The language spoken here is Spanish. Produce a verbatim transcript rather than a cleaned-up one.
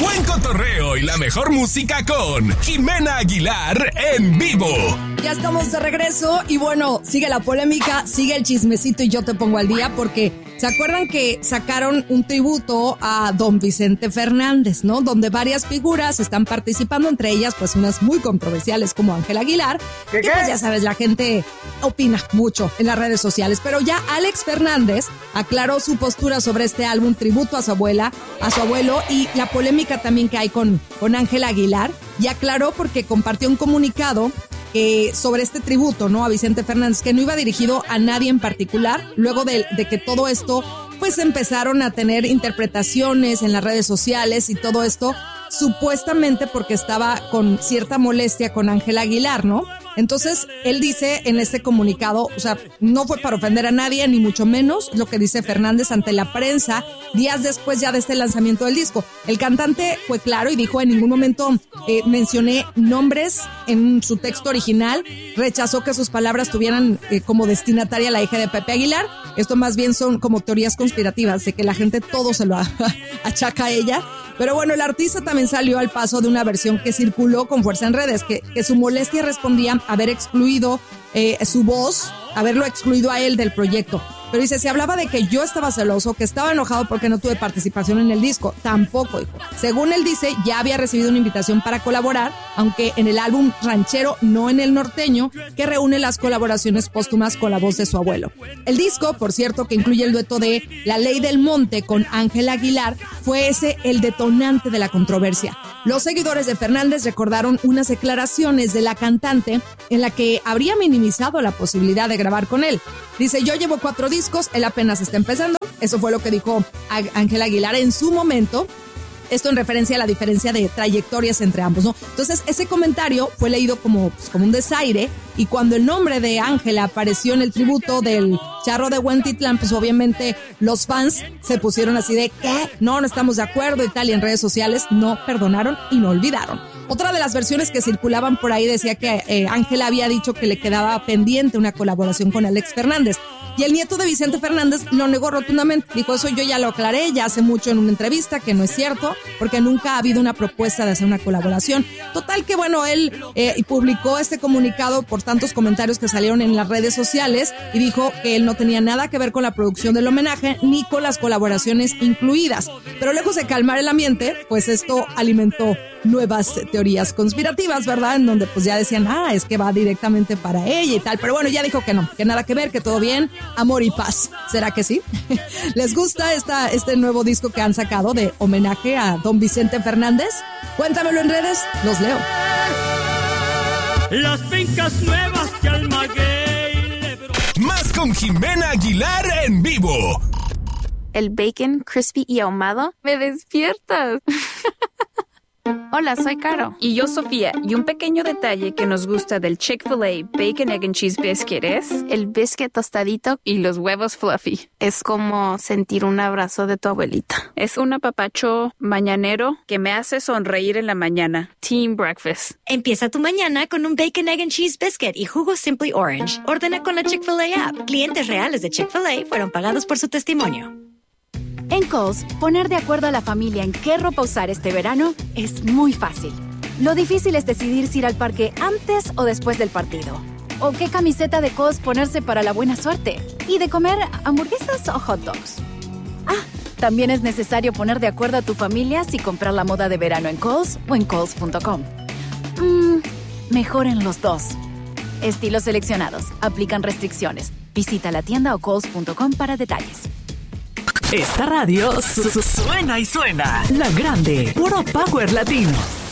buen cotorreo y la mejor música con Jimena Aguilar en vivo. Ya estamos de regreso y bueno, sigue la polémica, sigue el chismecito y yo te pongo al día porque ¿se acuerdan que sacaron un tributo a don Vicente Fernández, ¿no? Donde varias figuras están participando, entre ellas pues unas muy controversiales como Ángela Aguilar, ¿Qué, que qué? Pues ya sabes, la gente opina mucho en las redes sociales, pero ya Alex Fernández aclaró su postura sobre este álbum tributo a su abuela, a su abuelo y la polémica también que hay con con Ángela Aguilar, y aclaró porque compartió un comunicado Eh, sobre este tributo, ¿no? A Vicente Fernández, que no iba dirigido a nadie en particular, luego de, de que todo esto, pues empezaron a tener interpretaciones en las redes sociales y todo esto, supuestamente porque estaba con cierta molestia con Ángela Aguilar, ¿no? Entonces, él dice en este comunicado, o sea, no fue para ofender a nadie, ni mucho menos, lo que dice Fernández ante la prensa, días después ya de este lanzamiento del disco. El cantante fue claro y dijo, en ningún momento eh, mencioné nombres en su texto original, rechazó que sus palabras tuvieran eh, como destinataria la hija de Pepe Aguilar. Esto más bien son como teorías conspirativas, de que la gente todo se lo achaca a ella. Pero bueno, el artista también salió al paso de una versión que circuló con fuerza en redes, que, que su molestia respondía a haber excluido eh, su voz, haberlo excluido a él del proyecto. Pero dice, se hablaba de que yo estaba celoso, que estaba enojado porque no tuve participación en el disco. Tampoco, dijo. Según él dice, ya había recibido una invitación para colaborar, aunque en el álbum ranchero, no en el norteño, que reúne las colaboraciones póstumas con la voz de su abuelo. El disco, por cierto, que incluye el dueto de La Ley del Monte con Ángela Aguilar, fue ese el detonante de la controversia. Los seguidores de Fernández recordaron unas declaraciones de la cantante en la que habría minimizado la posibilidad de grabar con él. Dice, yo llevo cuatro discos, él apenas está empezando. Eso fue lo que dijo Ángela Aguilar en su momento. Esto en referencia a la diferencia de trayectorias entre ambos, ¿no? Entonces, ese comentario fue leído como, pues, como un desaire, y cuando el nombre de Ángela apareció en el tributo del Charro de Huentitlán, pues obviamente los fans se pusieron así de, ¿qué? No, no estamos de acuerdo y tal, y en redes sociales no perdonaron y no olvidaron. Otra de las versiones que circulaban por ahí decía que eh, Ángela había dicho que le quedaba pendiente una colaboración con Alex Fernández. Y el nieto de Vicente Fernández lo negó rotundamente. Dijo, eso yo ya lo aclaré ya hace mucho en una entrevista, que no es cierto, porque nunca ha habido una propuesta de hacer una colaboración. Total que, bueno, él eh, publicó este comunicado por tantos comentarios que salieron en las redes sociales y dijo que él no tenía nada que ver con la producción del homenaje ni con las colaboraciones incluidas. Pero lejos de calmar el ambiente, pues esto alimentó nuevas teorías conspirativas, ¿verdad? En donde pues ya decían, ah, es que va directamente para ella y tal. Pero bueno, ya dijo que no, que nada que ver, que todo bien, amor y paz. ¿Será que sí? ¿Les gusta esta, este nuevo disco que han sacado de homenaje a don Vicente Fernández? Cuéntamelo en redes, los leo. Las fincas nuevas que Almaguey Lebron. Más con Jimena Aguilar en vivo. El bacon crispy y ahumado me despiertas. Hola, soy Caro. Y yo, Sofía. Y un pequeño detalle que nos gusta del Chick-fil-A Bacon, Egg and Cheese Biscuit es el biscuit tostadito y los huevos fluffy. Es como sentir un abrazo de tu abuelita. Es un apapacho mañanero que me hace sonreír en la mañana. Team Breakfast. Empieza tu mañana con un Bacon, Egg and Cheese Biscuit y jugo Simply Orange. Ordena con la Chick-fil-A app. Clientes reales de Chick-fil-A fueron pagados por su testimonio. En Kohl's, poner de acuerdo a la familia en qué ropa usar este verano es muy fácil. Lo difícil es decidir si ir al parque antes o después del partido. O qué camiseta de Kohl's ponerse para la buena suerte. Y de comer hamburguesas o hot dogs. Ah, también es necesario poner de acuerdo a tu familia si comprar la moda de verano en Kohl's o en Kohl's punto com. Mmm, mejor en los dos. Estilos seleccionados. Aplican restricciones. Visita la tienda o Kohl's punto com para detalles. Esta radio su- su- suena y suena. La grande, puro power latino.